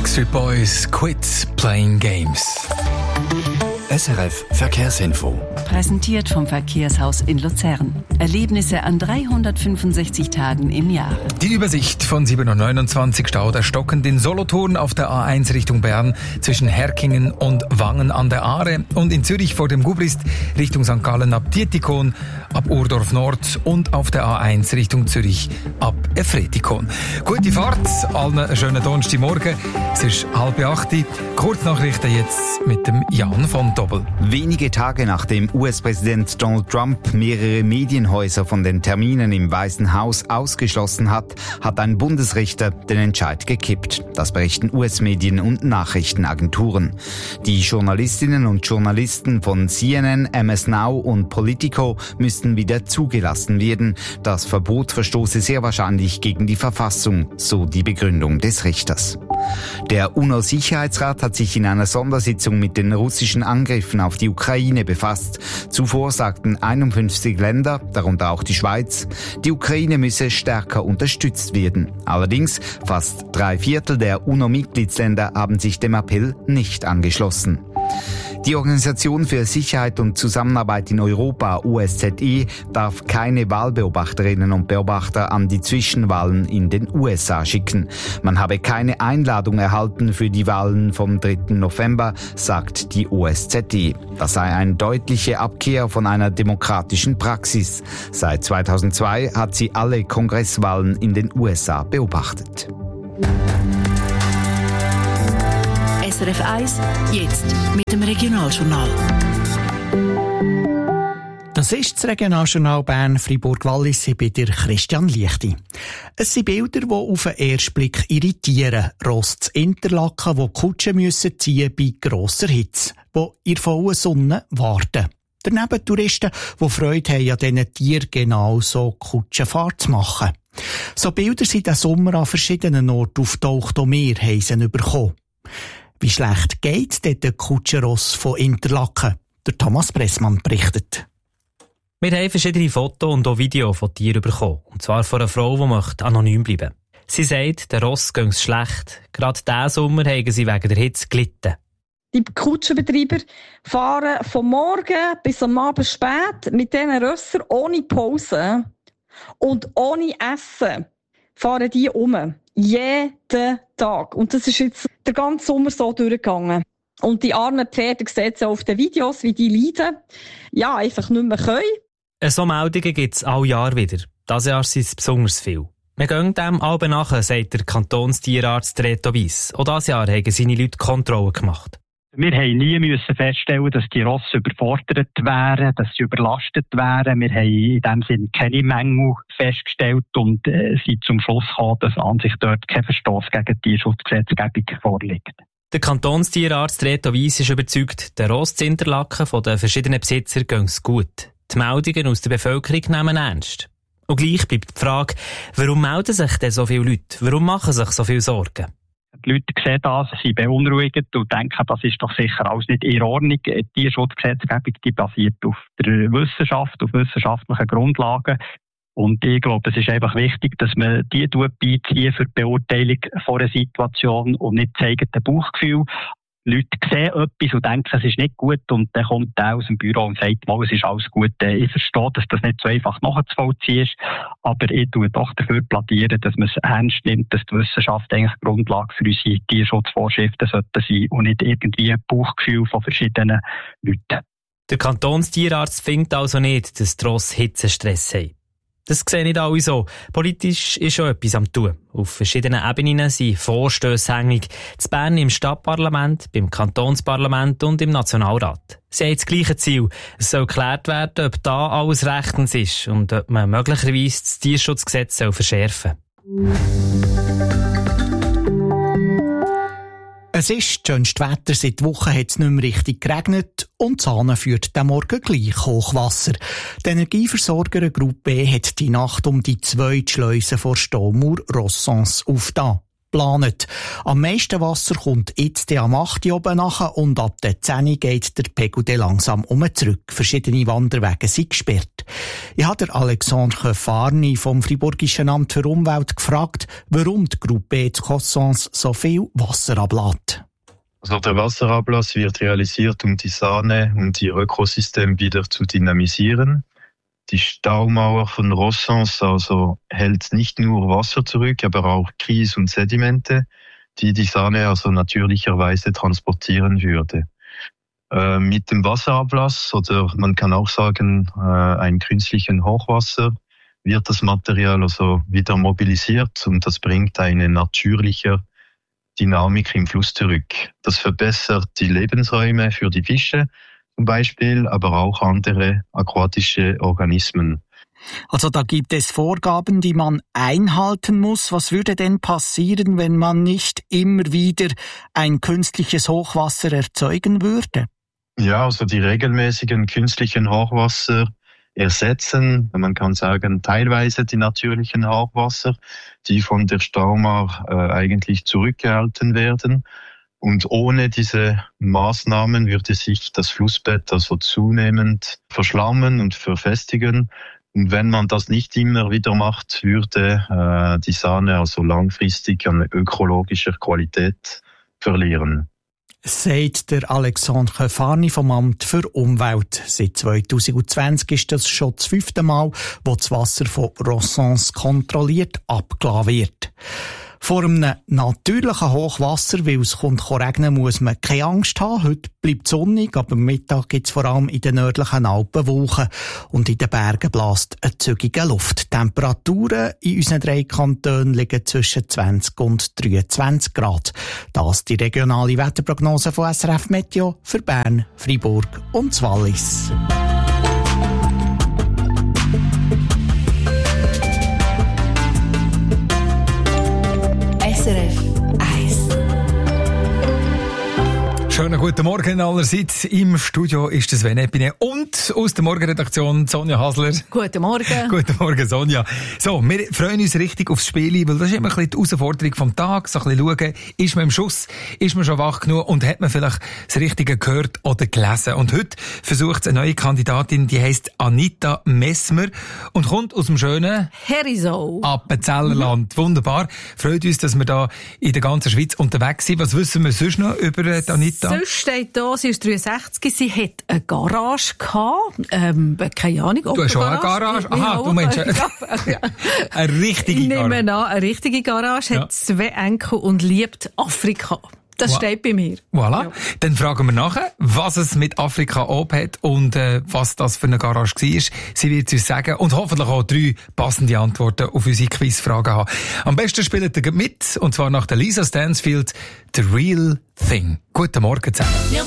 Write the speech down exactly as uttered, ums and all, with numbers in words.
Backstreet Boys, Quit Playing Games. S R F Verkehrsinfo. Präsentiert vom Verkehrshaus in Luzern. Erlebnisse an dreihundertfünfundsechzig Tagen im Jahr. Die Übersicht von sieben Uhr neunundzwanzig Stau der stockend in Solothurn auf der A eins Richtung Bern zwischen Herkingen und Wangen an der Aare und in Zürich vor dem Gubrist Richtung Sankt Gallen ab Dietikon, ab Urdorf Nord und auf der A eins Richtung Zürich ab Efretikon. Gute Fahrt, allen einen schönen Donnerstagmorgen. Es ist halb acht. Kurznachrichten jetzt mit dem Jan von Dobbel. Wenige Tage nachdem U S-Präsident Donald Trump mehrere Medienhäuser von den Terminen im Weißen Haus ausgeschlossen hat, hat ein Bundesrichter den Entscheid gekippt. Das berichten U S-Medien und Nachrichtenagenturen. Die Journalistinnen und Journalisten von C N N, M S Now und Politico müssten wieder zugelassen werden. Das Verbot verstoße sehr wahrscheinlich gegen die Verfassung, so die Begründung des Richters. Der UNO-Sicherheitsrat hat sich in einer Sondersitzung mit den russischen Angriffen auf die Ukraine befasst. Zuvor sagten einundfünfzig Länder, darunter auch die Schweiz, die Ukraine müsse stärker unterstützt werden. Allerdings, fast drei Viertel der UNO-Mitgliedsländer haben sich dem Appell nicht angeschlossen. Die Organisation für Sicherheit und Zusammenarbeit in Europa, O S Z E, darf keine Wahlbeobachterinnen und Beobachter an die Zwischenwahlen in den U S A schicken. Man habe keine Einladung erhalten für die Wahlen vom dritten November, sagt die O S Z E. Das sei eine deutliche Abkehr von einer demokratischen Praxis. Seit zweitausendzwei hat sie alle Kongresswahlen in den U S A beobachtet. S R F eins, jetzt mit dem Regionaljournal. Das ist das Regionaljournal Bern Fribourg-Wallis. Ich bin der Christian Lichti. Es sind Bilder, die auf den ersten Blick irritieren. Ross zu Interlaken, wo Kutschen müssen ziehen bei grosser Hitze, die in der vollen Sonne warten. Daneben Touristen, die Freude haben, an diesen Tieren genau so Kutschenfahrt zu machen. So Bilder sind diesen Sommer an verschiedenen Orten auftaucht und wir haben sie bekommen. Wie schlecht geht's dort den Kutschenross von Interlaken? Der Thomas Pressmann berichtet. Wir haben verschiedene Fotos und auch Videos von Tieren bekommen. Und zwar von einer Frau, die möchte anonym bleiben. Sie sagt, der Ross gehe es schlecht. Gerade diesen Sommer haben sie wegen der Hitze gelitten. Die Kutschenbetreiber fahren vom Morgen bis am Abend spät mit diesen Rössern ohne Pause und ohne Essen fahren die um. Jeden Tag. Und das ist jetzt der ganze Sommer so durchgegangen. Und die armen Pferde, sehen Sie auf den Videos, wie die leiden, ja, einfach nicht mehr können. So Meldungen gibt es alle Jahr wieder. Dieses Jahr sind es besonders viel. Wir gehen dem alle nachher, sagt der Kantonstierarzt Reto Weiss. Auch dieses Jahr haben seine Leute Kontrollen gemacht. Wir haben nie müssen feststellen, dass die Rosse überfordert wären, dass sie überlastet wären. Wir haben in dem Sinne keine Mängel festgestellt und äh, sind zum Schluss gekommen, dass an sich dort kein Verstoß gegen die Tierschutzgesetzgebung vorliegt. Der Kantonstierarzt Reto Weiss ist überzeugt, der Ross zu Interlaken von den verschiedenen Besitzern gehen es gut. Die Meldungen aus der Bevölkerung nehmen ernst. Und gleich bleibt die Frage, warum melden sich denn so viele Leute? Warum machen sich so viele Sorgen? Die Leute sehen das, sind beunruhigt und denken, das ist doch sicher alles nicht in Ordnung. Die Tierschutzgesetzgebung, die basiert auf der Wissenschaft, auf wissenschaftlichen Grundlagen. Und ich glaube, es ist einfach wichtig, dass man die beizieht für die Beurteilung von einer Situation und nicht das eigene Bauchgefühl. Die Leute sehen etwas und denken, es ist nicht gut und dann kommt der aus dem Büro und sagt, mal, es ist alles gut. Ich verstehe, dass das nicht so einfach nachzuvollziehen ist, aber ich tue doch dafür plädieren, dass man es ernst nimmt, dass die Wissenschaft eigentlich Grundlage für unsere Tierschutzvorschriften sollte sein und nicht irgendwie ein Bauchgefühl von verschiedenen Leuten. Der Kantonstierarzt findet also nicht, dass die Rosse Hitzestress haben. Das sehen nicht alle so. Politisch ist schon etwas am Tun. Auf verschiedenen Ebenen sind Vorstösse hängig. In Bern im Stadtparlament, beim Kantonsparlament und im Nationalrat. Sie haben das gleiche Ziel. Es soll geklärt werden, ob da alles rechtens ist und ob man möglicherweise das Tierschutzgesetz verschärfen soll. Es ist das schönste Wetter. Seit Wochen hat es nicht mehr richtig geregnet und Zahlen führt den Morgen gleich Hochwasser. Die Energieversorgerin Gruppe B hat die Nacht um die zwei Schleusen vor Staumauer Rossons aufgetan. geplant. Am meisten Wasser kommt jetzt am acht Uhr oben nach und ab der zehn Uhr geht der Pegel dann langsam um zurück. Verschiedene Wanderwege sind gesperrt. Ich habe Alexandre Farni vom Friburgischen Amt für Umwelt gefragt, warum die Gruppe de Cossens so viel Wasser ablässt. Also der Wasserablass wird realisiert, um die Saane und ihr Ökosystem wieder zu dynamisieren. Die Staumauer von Rossens also hält nicht nur Wasser zurück, aber auch Kies und Sedimente, die die Saane also natürlicherweise transportieren würde. Äh, mit dem Wasserablass, oder man kann auch sagen, äh, einem künstlichen Hochwasser, wird das Material also wieder mobilisiert und das bringt eine natürliche Dynamik im Fluss zurück. Das verbessert die Lebensräume für die Fische zum Beispiel, aber auch andere aquatische Organismen. Also da gibt es Vorgaben, die man einhalten muss. Was würde denn passieren, wenn man nicht immer wieder ein künstliches Hochwasser erzeugen würde? Ja, also die regelmäßigen künstlichen Hochwasser ersetzen, man kann sagen, teilweise die natürlichen Hochwasser, die von der Staumauer äh, eigentlich zurückgehalten werden. Und ohne diese Maßnahmen würde sich das Flussbett also zunehmend verschlammen und verfestigen. Und wenn man das nicht immer wieder macht, würde äh, die Saane also langfristig an ökologischer Qualität verlieren. Sagt der Alexandre Farni vom Amt für Umwelt. Seit zwanzig zwanzig ist das schon das fünfte Mal, wo das Wasser von Rossens kontrolliert abgelassen wird. Vor einem natürlichen Hochwasser, weil es kommt regnen, muss man keine Angst haben. Heute bleibt es sonnig, aber am Mittag gibt es vor allem in den nördlichen Alpen Wolken und in den Bergen bläst eine zügige Luft. Die Temperaturen in unseren drei Kantonen liegen zwischen zwanzig und dreiundzwanzig Grad. Das die regionale Wetterprognose von S R F Meteo für Bern, Freiburg und das Wallis. S R F eins. Schönen guten Morgen allerseits. Im Studio ist Sven Epine und aus der Morgenredaktion Sonja Hasler. Guten Morgen. Guten Morgen, Sonja. So, wir freuen uns richtig aufs Spiel, weil das ist immer ein bisschen die Herausforderung vom Tag. So ein bisschen schauen, ist man im Schuss, ist man schon wach genug und hat man vielleicht das Richtige gehört oder gelesen. Und heute versucht eine neue Kandidatin, die heisst Anita Messmer und kommt aus dem schönen Herisau. Appenzellerland. Mhm. Wunderbar. Freut uns, dass wir da in der ganzen Schweiz unterwegs sind. Was wissen wir sonst noch über die Anita? Sonst steht da, sie ist dreiundsechzig, sie hat eine Garage gehabt, ähm, keine Ahnung, ob du hast schon eine Garage? Aha, ja, du meinst eine, eine richtige ich Garage. Ich nehme an, eine richtige Garage, hat ja. zwei Enkel und liebt Afrika. Das wow. steht bei mir. Voilà. Ja. Dann fragen wir nachher, was es mit Afrika oben hat und äh, was das für eine Garage war. Sie wird es uns sagen und hoffentlich auch drei passende Antworten auf unsere Quizfragen haben. Am besten spielt ihr mit, und zwar nach der Lisa Stansfield, The Real Thing. Guten Morgen zusammen.